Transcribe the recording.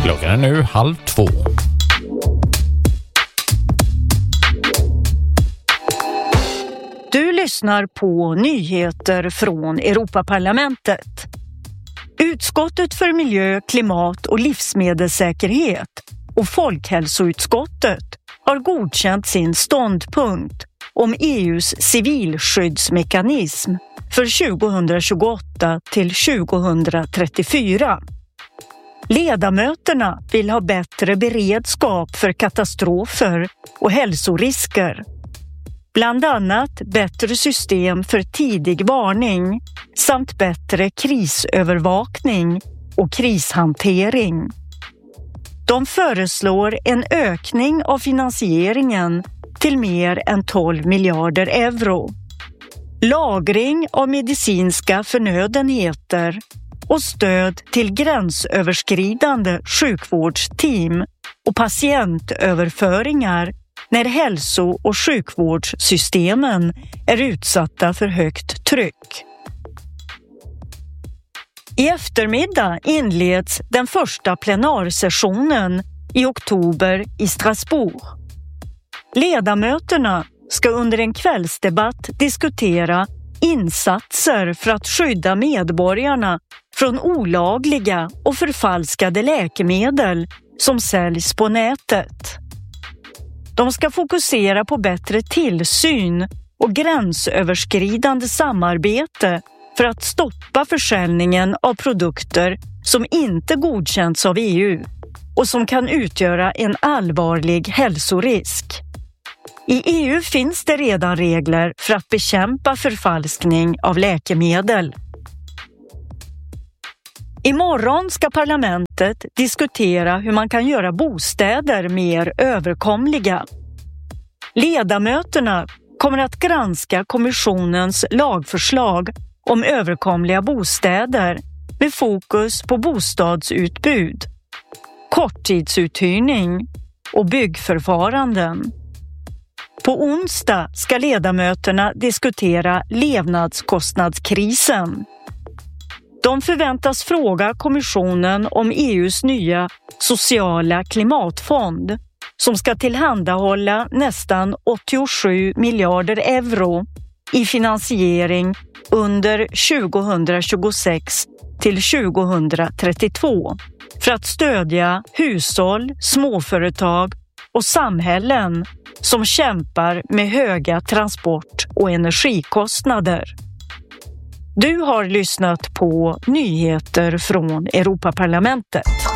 Klockan är nu 1:30. Du lyssnar på nyheter från Europaparlamentet. Utskottet för miljö, klimat och livsmedelssäkerhet och Folkhälsoutskottet har godkänt sin ståndpunkt om EU:s civilskyddsmekanism för 2028 till 2034. Ledamöterna vill ha bättre beredskap för katastrofer och hälsorisker. Bland annat bättre system för tidig varning samt bättre krisövervakning och krishantering. De föreslår en ökning av finansieringen till mer än 12 miljarder euro. Lagring av medicinska förnödenheter och stöd till gränsöverskridande sjukvårdsteam och patientöverföringar när hälso- och sjukvårdssystemen är utsatta för högt tryck. I eftermiddag inleds den första plenarsessionen i oktober i Strasbourg. Ledamöterna ska under en kvällsdebatt diskutera insatser för att skydda medborgarna från olagliga och förfalskade läkemedel som säljs på nätet. De ska fokusera på bättre tillsyn och gränsöverskridande samarbete för att stoppa försäljningen av produkter som inte godkänts av EU och som kan utgöra en allvarlig hälsorisk. I EU finns det redan regler för att bekämpa förfalskning av läkemedel. Imorgon ska parlamentet diskutera hur man kan göra bostäder mer överkomliga. Ledamöterna kommer att granska kommissionens lagförslag om överkomliga bostäder med fokus på bostadsutbud, korttidsuthyrning och byggförfaranden. På onsdag ska ledamöterna diskutera levnadskostnadskrisen. De förväntas fråga kommissionen om EU:s nya sociala klimatfond som ska tillhandahålla nästan 87 miljarder euro i finansiering under 2026 till 2032 för att stödja hushåll, småföretag och samhällen som kämpar med höga transport- och energikostnader. Du har lyssnat på nyheter från Europaparlamentet.